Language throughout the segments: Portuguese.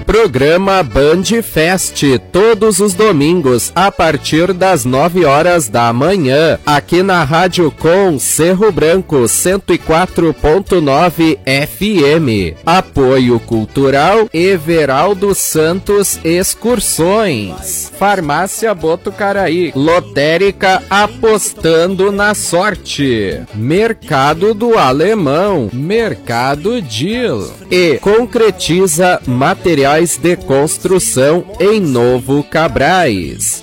Programa Band Fest, todos os domingos, a partir das 9 horas da manhã, aqui na Rádio Com Cerro Branco 104.9 FM. Apoio Cultural Everaldo Santos Excursões. Farmácia Botucaraí. Lotérica Apostando na Sorte. Mercado do Alemão. Mercado Deal. E Concretiza Materiais de Construção em Novo Cabrais.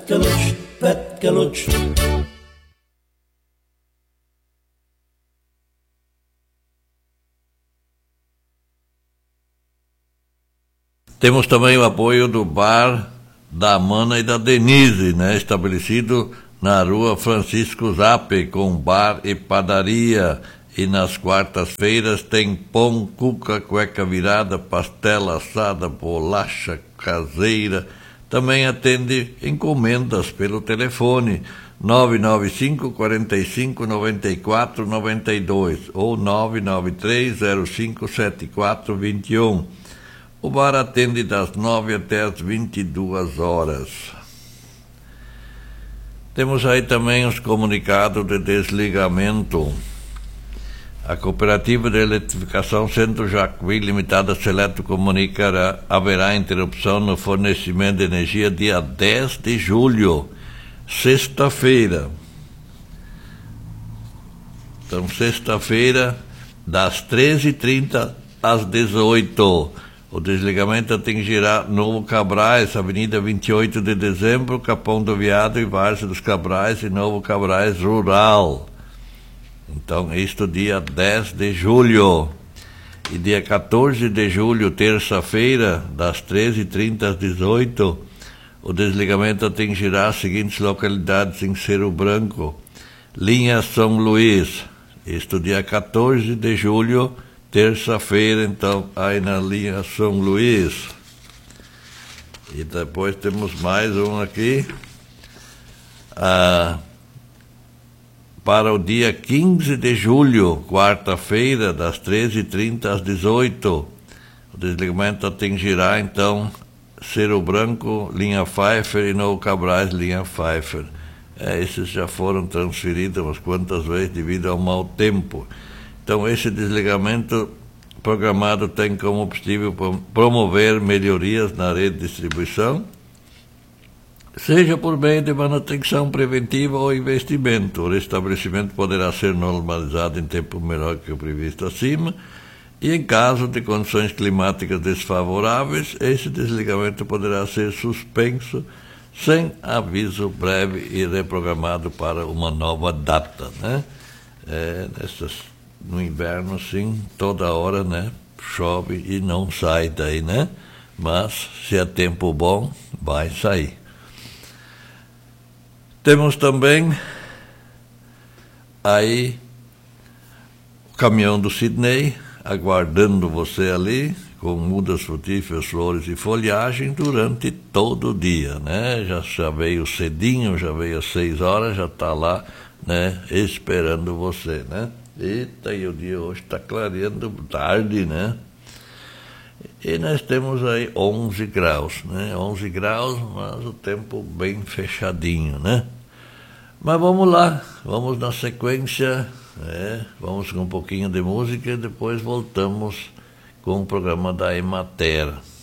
Temos também o apoio do bar da Mana e da Denise, né? Estabelecido na rua Francisco Zappe, com bar e padaria. E nas quartas-feiras tem pão, cuca, cueca virada, pastel assada, bolacha caseira. Também atende encomendas pelo telefone 995 45 94 92 ou 993 05 74 21. O bar atende das 9 até as 22 horas. Temos aí também os comunicados de desligamento. A Cooperativa de Eletrificação Centro Jacuí Limitada Seleto comunica que haverá interrupção no fornecimento de energia dia 10 de julho, sexta-feira. Então, sexta-feira, das 13h30 às 18h. O desligamento atingirá Novo Cabrais, Avenida 28 de Dezembro, Capão do Viado e Várzea dos Cabrais e Novo Cabrais Rural. Então, isto dia 10 de julho. E dia 14 de julho, terça-feira, das 13h30 às 18h, o desligamento atingirá as seguintes localidades em Cerro Branco. Linha São Luís. Isto dia 14 de julho, terça-feira, então, aí na linha São Luís. E depois temos mais um aqui. Para o dia 15 de julho, quarta-feira, das 13h30 às 18h. O desligamento atingirá, então, Cerro Branco, linha Pfeiffer e Novo Cabrais, linha Pfeiffer. Esses já foram transferidos umas quantas vezes devido ao mau tempo. Então, esse desligamento programado tem como objetivo promover melhorias na rede de distribuição, seja por meio de manutenção preventiva ou investimento. O restabelecimento poderá ser normalizado em tempo menor que o previsto acima, e em caso de condições climáticas desfavoráveis, esse desligamento poderá ser suspenso sem aviso breve e reprogramado para uma nova data, né? No inverno, sim, toda hora, né? Chove e não sai daí, né? Mas, se é tempo bom, vai sair. Temos também aí o caminhão do Sidney, aguardando você ali, com mudas frutíferas, flores e folhagem durante todo o dia, né? Já veio cedinho, já veio às 6 horas, já está lá, né? Esperando você, né? Eita, e o dia hoje está clareando tarde, né? E nós temos aí 11 graus, né? 11 graus, mas o tempo bem fechadinho, né? Mas vamos lá, vamos na sequência, vamos com um pouquinho de música e depois voltamos com o programa da Emater.